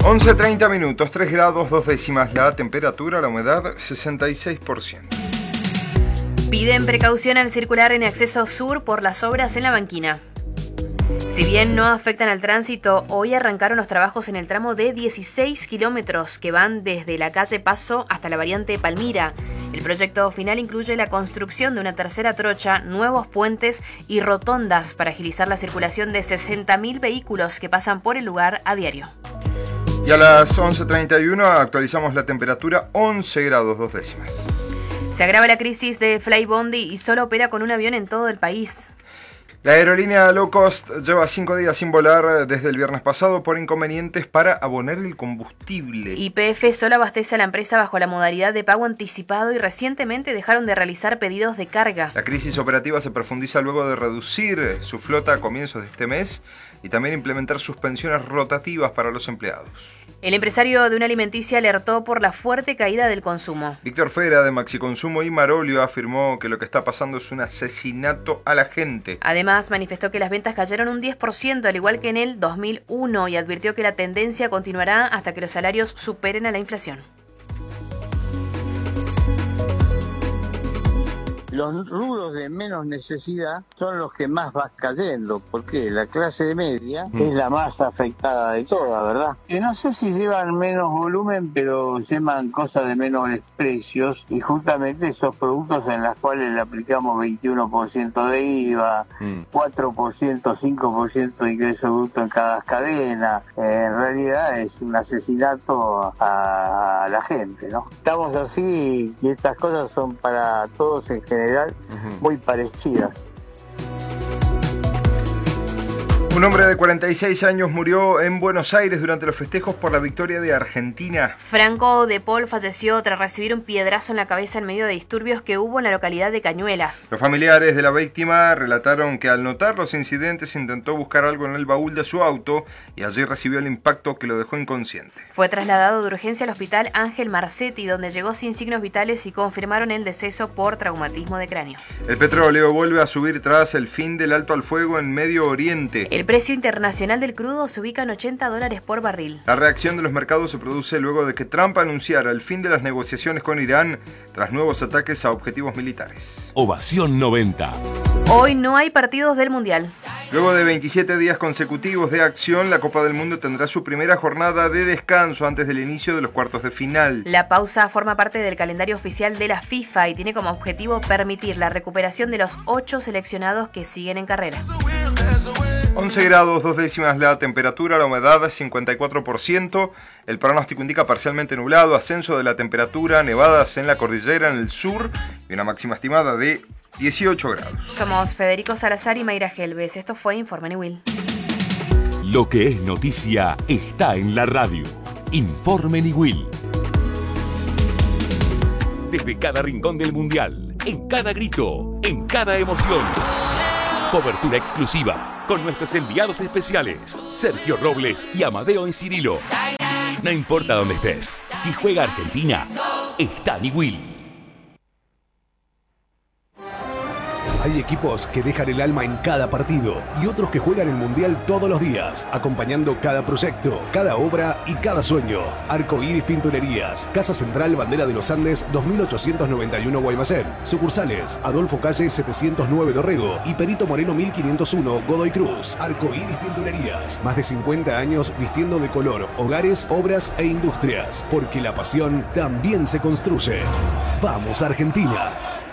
11:30 minutos, 3 grados 2 décimas la temperatura, la humedad 66%. Piden precaución al circular en acceso sur por las obras en La Banquina. Si bien no afectan al tránsito, hoy arrancaron los trabajos en el tramo de 16 kilómetros que van desde la calle Paso hasta la variante Palmira. El proyecto final incluye la construcción de una tercera trocha, nuevos puentes y rotondas para agilizar la circulación de 60.000 vehículos que pasan por el lugar a diario. Y a las 11:31 actualizamos la temperatura, 11 grados 2 décimas. Se agrava la crisis de Flybondi y solo opera con un avión en todo el país. La aerolínea low cost lleva 5 días sin volar desde el viernes pasado por inconvenientes para abonar el combustible. YPF solo abastece a la empresa bajo la modalidad de pago anticipado y recientemente dejaron de realizar pedidos de carga. La crisis operativa se profundiza luego de reducir su flota a comienzos de este mes y también implementar suspensiones rotativas para los empleados. El empresario de una alimenticia alertó por la fuerte caída del consumo. Víctor Fera, de Maxi Consumo y Marolio, afirmó que lo que está pasando es un asesinato a la gente. Además, manifestó que las ventas cayeron un 10%, al igual que en el 2001, y advirtió que la tendencia continuará hasta que los salarios superen a la inflación. Los rubros de menos necesidad son los que más van cayendo, porque la clase media es la más afectada de todas, ¿verdad? Que no sé si llevan menos volumen, pero llevan cosas de menores precios, y justamente esos productos en los cuales le aplicamos 21% de IVA, 4%, 5% de ingreso bruto en cada cadena, en realidad es un asesinato a la gente, ¿no? Estamos así y estas cosas son para todos en general muy parecidas. Un hombre de 46 años murió en Buenos Aires durante los festejos por la victoria de Argentina. Franco de Paul falleció tras recibir un piedrazo en la cabeza en medio de disturbios que hubo en la localidad de Cañuelas. Los familiares de la víctima relataron que al notar los incidentes intentó buscar algo en el baúl de su auto y allí recibió el impacto que lo dejó inconsciente. Fue trasladado de urgencia al hospital Ángel Marcetti, donde llegó sin signos vitales y confirmaron el deceso por traumatismo de cráneo. El petróleo vuelve a subir tras el fin del alto al fuego en Medio Oriente. El precio internacional del crudo se ubica en $80 por barril. La reacción de los mercados se produce luego de que Trump anunciara el fin de las negociaciones con Irán tras nuevos ataques a objetivos militares. Ovación 90. Hoy no hay partidos del Mundial. Luego de 27 días consecutivos de acción, la Copa del Mundo tendrá su primera jornada de descanso antes del inicio de los cuartos de final. La pausa forma parte del calendario oficial de la FIFA y tiene como objetivo permitir la recuperación de los 8 seleccionados que siguen en carrera. 11 grados 2 décimas la temperatura, la humedad 54%, el pronóstico indica parcialmente nublado, ascenso de la temperatura, nevadas en la cordillera en el sur y una máxima estimada de 18 grados. Somos Federico Salazar y Mayra Gelbes. Esto fue Informe Niwil. Lo que es noticia está en la radio. Informe Niwil. Desde cada rincón del mundial, en cada grito, en cada emoción. Cobertura exclusiva con nuestros enviados especiales, Sergio Robles y Amadeo Encirilo. No importa dónde estés, si juega Argentina, está Niwil. Hay equipos que dejan el alma en cada partido y otros que juegan el Mundial todos los días, acompañando cada proyecto, cada obra y cada sueño. Arcoíris Pinturerías, Casa Central Bandera de los Andes 2891 Guaymallén. Sucursales Adolfo Calle 709 Dorrego y Perito Moreno 1501 Godoy Cruz. Arcoíris Pinturerías, más de 50 años vistiendo de color hogares, obras e industrias, porque la pasión también se construye. ¡Vamos, Argentina!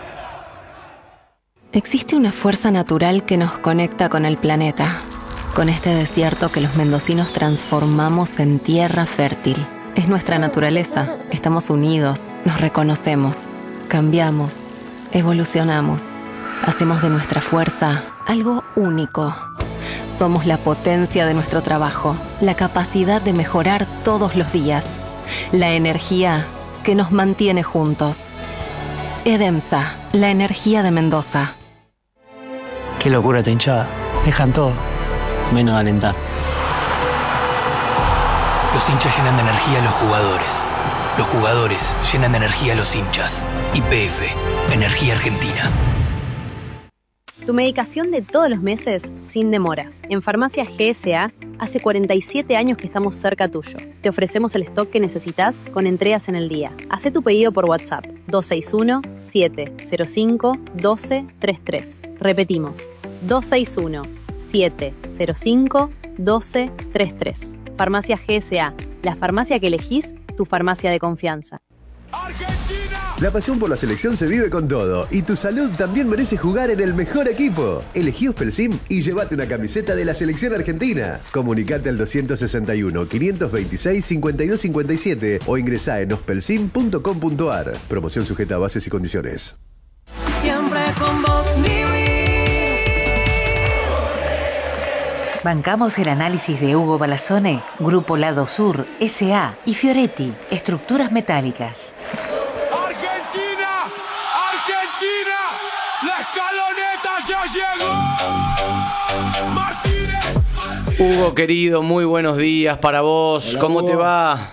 Existe una fuerza natural que nos conecta con el planeta, con este desierto que los mendocinos transformamos en tierra fértil. Es nuestra naturaleza, estamos unidos, nos reconocemos, cambiamos, evolucionamos, hacemos de nuestra fuerza algo único. Somos la potencia de nuestro trabajo, la capacidad de mejorar todos los días, la energía que nos mantiene juntos. EDEMSA, la energía de Mendoza. Qué locura esta hinchada. Dejan todo, menos alentar. Los hinchas llenan de energía a los jugadores. Los jugadores llenan de energía a los hinchas. YPF, Energía Argentina. Tu medicación de todos los meses sin demoras. En Farmacias GSA Hace 47 años que estamos cerca tuyo. Te ofrecemos el stock que necesitas con entregas en el día. Hacé tu pedido por WhatsApp 261-705-1233. Repetimos, 261-705-1233. Farmacia GSA, la farmacia que elegís, tu farmacia de confianza. La pasión por la selección se vive con todo y tu salud también merece jugar en el mejor equipo. Elegí Ospelsim y llévate una camiseta de la selección argentina. Comunicate al 261-526-5257 o ingresá en ospelsim.com.ar. Promoción sujeta a bases y condiciones. Siempre con vos, Bancamos el análisis de Hugo Balazzone, Grupo Lado Sur, S.A. y Fioretti, Estructuras Metálicas. ¡La escaloneta ya llegó! ¡Martínez! Hugo, querido, muy buenos días para vos. Hola, ¿cómo Hugo? ¿Te va?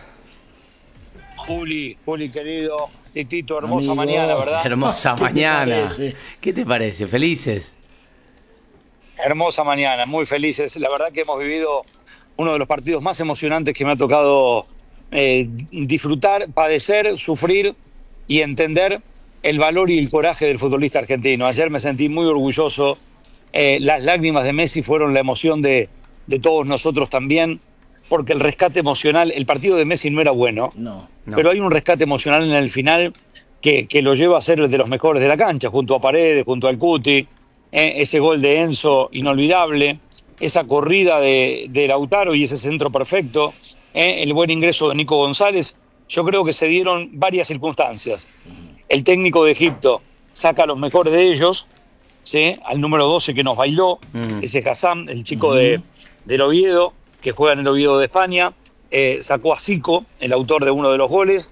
Juli, querido, Titito, hermosa mañana, ¿verdad? Hermosa mañana. ¿Qué te parece? ¿Felices? Hermosa mañana, muy felices. La verdad que hemos vivido uno de los partidos más emocionantes que me ha tocado disfrutar, padecer, sufrir y entender el valor y el coraje del futbolista argentino. Ayer me sentí muy orgulloso. Las lágrimas de Messi fueron la emoción de todos nosotros también, porque el rescate emocional, el partido de Messi no era bueno, pero hay un rescate emocional en el final que lo lleva a ser el de los mejores de la cancha, junto a Paredes, junto al Cuti, ese gol de Enzo inolvidable, esa corrida de Lautaro y ese centro perfecto, el buen ingreso de Nico González. Yo creo que se dieron varias circunstancias. El técnico de Egipto saca a los mejores de ellos, ¿sí? Al número 12 que nos bailó, ese Hassan, el chico del Oviedo, que juega en el Oviedo de España, sacó a Zico, el autor de uno de los goles,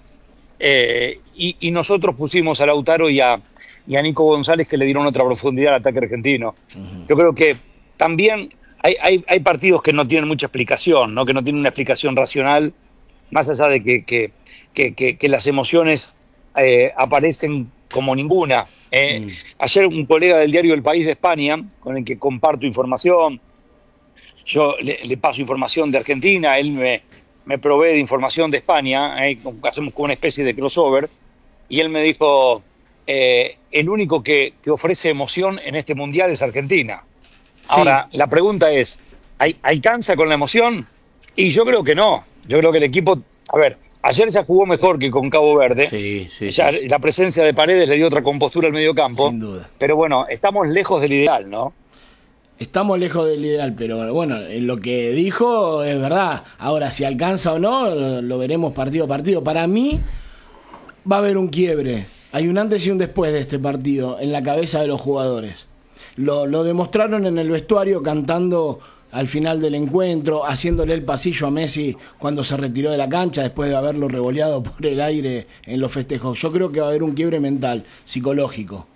y nosotros pusimos a Lautaro y a Nico González, que le dieron otra profundidad al ataque argentino. Yo creo que también hay partidos que no tienen mucha explicación, ¿no? Que no tienen una explicación racional, más allá de que las emociones aparecen como ninguna. Ayer un colega del diario El País de España, con el que comparto información, yo le paso información de Argentina, él me provee de información de España, hacemos como una especie de crossover, y él me dijo, el único que ofrece emoción en este mundial es Argentina. Sí. Ahora, la pregunta es, ¿alcanza con la emoción? Y yo creo que no. Yo creo que el equipo, a ver, ayer ya jugó mejor que con Cabo Verde. Sí. La presencia de Paredes le dio otra compostura al mediocampo. Sin duda. Pero bueno, estamos lejos del ideal, ¿no? Estamos lejos del ideal, pero bueno, en lo que dijo es verdad. Ahora, si alcanza o no, lo veremos partido a partido. Para mí, va a haber un quiebre. Hay un antes y un después de este partido en la cabeza de los jugadores. Lo demostraron en el vestuario cantando al final del encuentro, haciéndole el pasillo a Messi cuando se retiró de la cancha después de haberlo revoleado por el aire en los festejos. Yo creo que va a haber un quiebre mental, psicológico.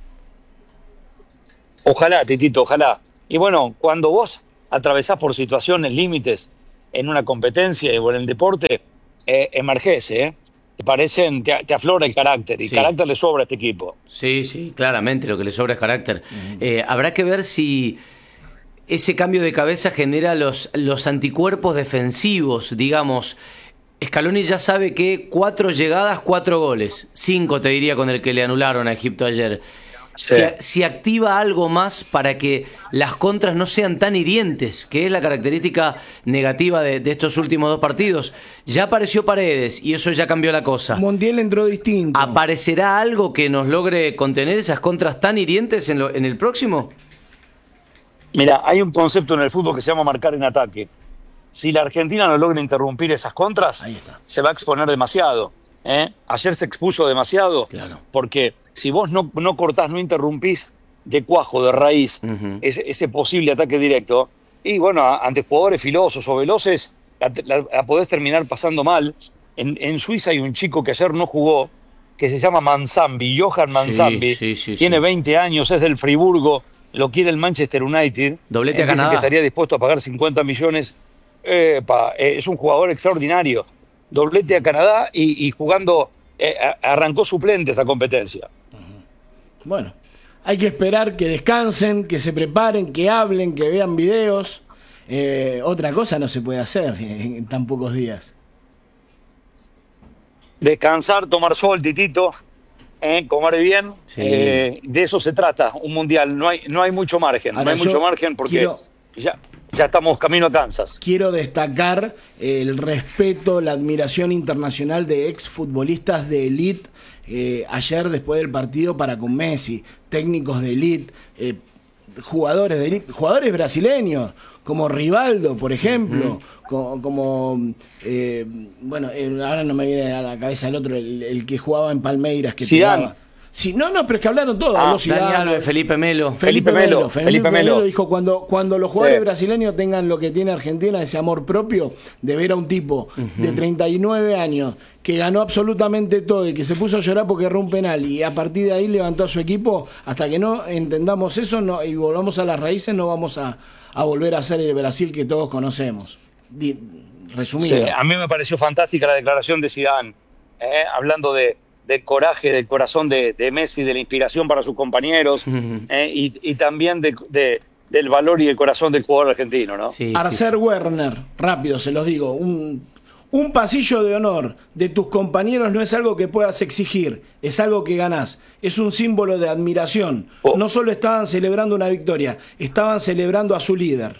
Ojalá, Titito, ojalá. Y bueno, cuando vos atravesás por situaciones límites en una competencia o en el deporte, emergés, te aflora el carácter, y carácter le sobra a este equipo. Sí, claramente lo que le sobra es carácter. Habrá que ver si ese cambio de cabeza genera los anticuerpos defensivos, digamos. Scaloni ya sabe que 4 llegadas, 4 goles, 5 te diría con el que le anularon a Egipto ayer. Sí. Si activa algo más para que las contras no sean tan hirientes, que es la característica negativa de estos últimos 2 partidos. Ya apareció Paredes y eso ya cambió la cosa. Montiel entró distinto. ¿Aparecerá algo que nos logre contener esas contras tan hirientes en el próximo? Mira, hay un concepto en el fútbol que se llama marcar en ataque. Si la Argentina no logra interrumpir esas contras, se va a exponer demasiado. Ayer se expuso demasiado, claro. Porque si vos no cortás, no interrumpís de cuajo, de raíz, ese posible ataque directo, y bueno, ante jugadores filosos o veloces, la podés terminar pasando mal. En Suiza hay un chico que ayer no jugó, que se llama Manzambi, Johan Manzambi, tiene 20 años, es del Friburgo, lo quiere el Manchester United, doblete a Canadá, que estaría dispuesto a pagar 50 millones, es un jugador extraordinario, doblete a Canadá y jugando, arrancó suplente esta competencia. Bueno, hay que esperar que descansen, que se preparen, que hablen, que vean videos Otra cosa no se puede hacer en tan pocos días. Descansar, tomar sol, Titito, comer bien, Sí. De eso se trata, un mundial. No hay mucho margen, Ahora, no hay mucho margen porque ya estamos camino a Kansas. Quiero destacar el respeto, la admiración internacional de exfutbolistas de élite ayer después del partido para con Messi, técnicos de élite, jugadores de élite, jugadores brasileños como Rivaldo, por ejemplo, bueno, ahora no me viene a la cabeza el otro, el que jugaba en Palmeiras, que Zidane. Sí, no, pero es que hablaron todos. Habló Zidane, Felipe Melo. Felipe Melo dijo, cuando los jugadores Sí. brasileños tengan lo que tiene Argentina, ese amor propio de ver a un tipo de 39 años que ganó absolutamente todo y que se puso a llorar porque erró un penal y a partir de ahí levantó a su equipo, hasta que no entendamos eso y volvamos a las raíces, no vamos a volver a ser el Brasil que todos conocemos. Resumido. Sí, a mí me pareció fantástica la declaración de Zidane, hablando del coraje, del corazón de Messi, de la inspiración para sus compañeros, y también del valor y el corazón del jugador argentino, ¿no? Sí, Arcer Werner, rápido se los digo, un pasillo de honor de tus compañeros no es algo que puedas exigir, es algo que ganás, es un símbolo de admiración. No solo estaban celebrando una victoria, estaban celebrando a su líder.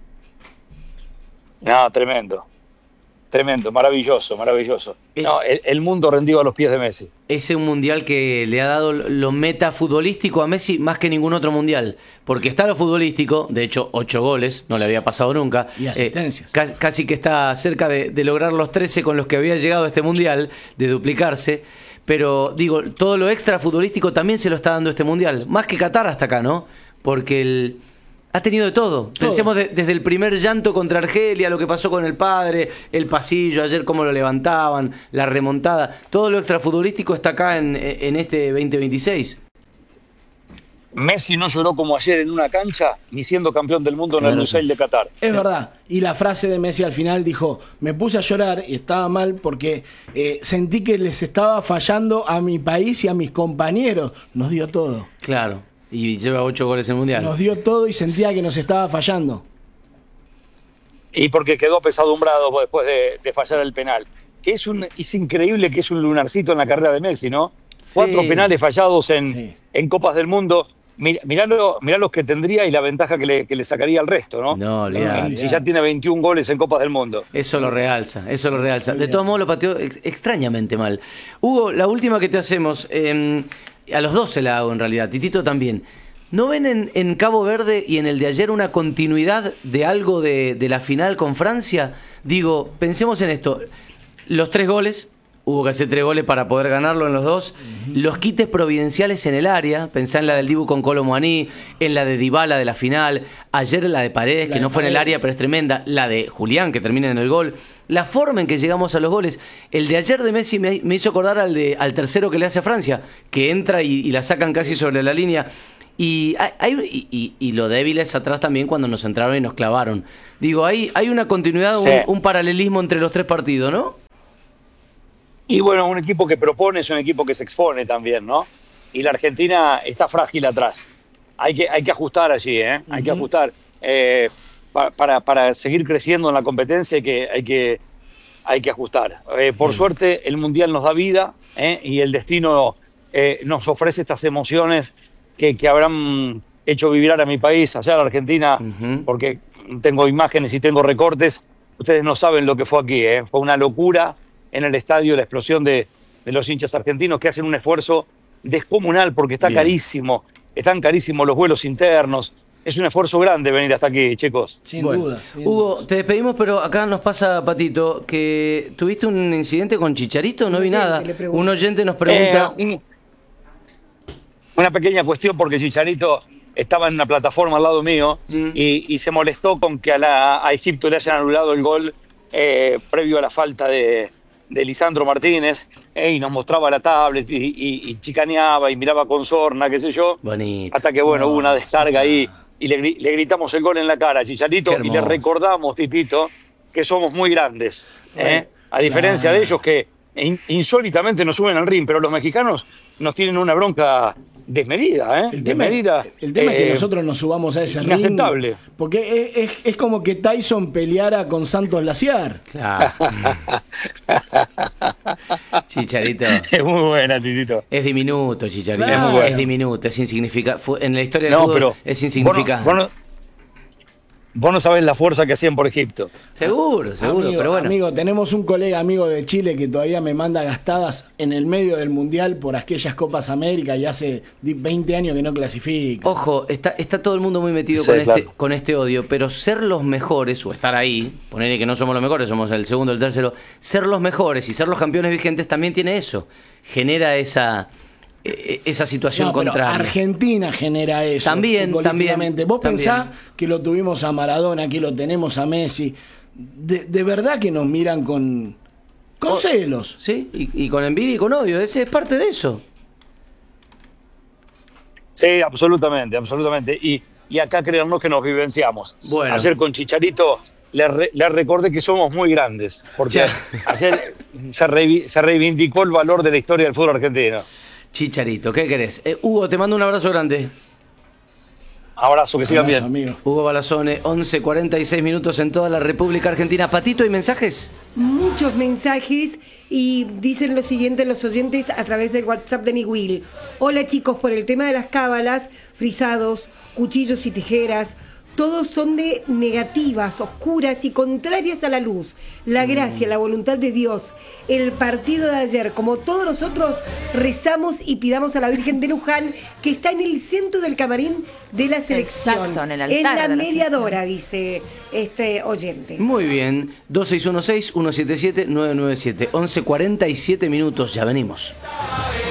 No, tremendo, maravilloso. No, el mundo rendido a los pies de Messi. Ese es un mundial que le ha dado lo metafutbolístico a Messi más que ningún otro mundial. Porque está lo futbolístico, de hecho 8 goles, no le había pasado nunca. Y asistencias. Casi que está cerca de lograr los 13 con los que había llegado a este mundial, de duplicarse. Pero digo, todo lo extra futbolístico también se lo está dando este mundial. Más que Qatar hasta acá, ¿no? Porque ha tenido de todo. Pensemos desde el primer llanto contra Argelia, lo que pasó con el padre, el pasillo, ayer cómo lo levantaban, la remontada. Todo lo extrafutbolístico está acá en este 2026. Messi no lloró como ayer en una cancha, ni siendo campeón del mundo en el Lusail de Qatar. Es verdad. Y la frase de Messi al final dijo, me puse a llorar y estaba mal porque sentí que les estaba fallando a mi país y a mis compañeros. Nos dio todo. Claro. Y lleva 8 goles en el mundial. Nos dio todo y sentía que nos estaba fallando. Y porque quedó apesadumbrado después de fallar el penal. Es increíble que es un lunarcito en la carrera de Messi, ¿no? 4 penales fallados en Copas del Mundo. Mirá los que tendría y la ventaja que le sacaría al resto, ¿no? No, olvidate. Si ya tiene 21 goles en Copas del Mundo. Eso lo realza. De todos modos lo pateó extrañamente mal. Hugo, la última que te hacemos... a los dos se la hago en realidad, Titito también. ¿No ven en Cabo Verde y en el de ayer una continuidad de algo de la final con Francia? Digo, pensemos en esto. Los 3 goles, hubo que hacer 3 goles para poder ganarlo en los 2. Los quites providenciales en el área, pensá en la del Dibu con Kolo Muani, en la de Dybala de la final, ayer la de Paredes, que no fue en el área pero es tremenda, la de Julián que termina en el gol. La forma en que llegamos a los goles. El de ayer de Messi me hizo acordar al tercero que le hace a Francia, que entra y la sacan casi sobre la línea. Y lo débil es atrás también cuando nos entraron y nos clavaron. Digo, hay una continuidad, sí. un paralelismo entre los 3 partidos, ¿no? Y bueno, un equipo que propone es un equipo que se expone también, ¿no? Y la Argentina está frágil atrás. Hay que ajustar allí, ¿eh? Hay que ajustar. Para seguir creciendo en la competencia hay que ajustar. Por suerte el Mundial nos da vida, y el destino nos ofrece estas emociones que habrán hecho vibrar a mi país, allá en la Argentina, porque tengo imágenes y tengo recortes. Ustedes no saben lo que fue aquí, fue una locura en el estadio, la explosión de los hinchas argentinos que hacen un esfuerzo descomunal porque están carísimos los vuelos internos. Es un esfuerzo grande venir hasta aquí, chicos. Sin duda. Hugo, te despedimos, pero acá nos pasa, Patito, que tuviste un incidente con Chicharito, no vi nada. Un oyente nos pregunta... Una pequeña cuestión, porque Chicharito estaba en una plataforma al lado mío y se molestó con que a Egipto le hayan anulado el gol previo a la falta de Lisandro Martínez, y nos mostraba la tablet y chicaneaba y miraba con sorna, qué sé yo. Bonito. Hasta que, hubo una descarga ahí y le gritamos el gol en la cara a Chicharito y le recordamos, Titito, que somos muy grandes. A diferencia de ellos que insólitamente nos suben al ring, pero los mexicanos nos tienen una bronca desmedida, El tema es que nosotros nos subamos a ese ring. Inaceptable. Porque es como que Tyson peleara con Santos Laciar. Claro. Chicharito. Es muy buena, Titito. Es diminuto, Chicharito. Claro. Es muy bueno. Es diminuto, es insignificante. En la historia del fútbol es insignificante. Vos no sabés la fuerza que hacían por Egipto. Seguro, amigo, pero bueno. Amigo, tenemos un colega amigo de Chile que todavía me manda gastadas en el medio del Mundial por aquellas Copas América y hace 20 años que no clasifica. Ojo, está todo el mundo muy metido con este odio, pero ser los mejores, o estar ahí, ponerle que no somos los mejores, somos el segundo, el tercero, ser los mejores y ser los campeones vigentes también tiene eso. Genera esa situación contraria. Argentina genera eso. También. Vos pensás que lo tuvimos a Maradona, que lo tenemos a Messi. De verdad que nos miran con celos. Sí, y con envidia y con odio. Ese es parte de eso. Sí, absolutamente. Y acá créannos que nos vivenciamos. Bueno. Ayer con Chicharito le recordé que somos muy grandes. Porque ayer se reivindicó el valor de la historia del fútbol argentino. Chicharito, ¿qué querés? Hugo, te mando un abrazo grande. Abrazo, que sigan bien. Amigo. Hugo Balazone, 11:46 minutos en toda la República Argentina. Patito, ¿hay mensajes? Muchos mensajes y dicen lo siguiente los oyentes a través del WhatsApp de Niwil. Hola chicos, por el tema de las cábalas, frisados, cuchillos y tijeras, todos son de negativas, oscuras y contrarias a la luz. La gracia, la voluntad de Dios, el partido de ayer, como todos nosotros, rezamos y pidamos a la Virgen de Luján, que está en el centro del camarín de la selección. Exacto, en el altar en la de la mediadora, dice este oyente. Muy bien, 2616-177-997, 11:47 minutos, ya venimos.